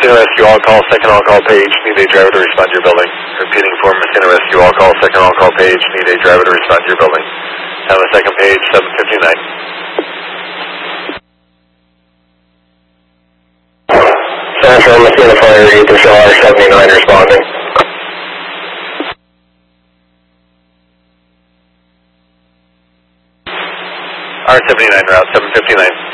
Messina Rescue, all call, second all call page, need a driver to respond to your building. Repeating for Messina Rescue, all call, second all call page, need a driver to respond to your building. Have a second page, 759. Central Messina Fire, you can show R79 responding. R79 route, 759.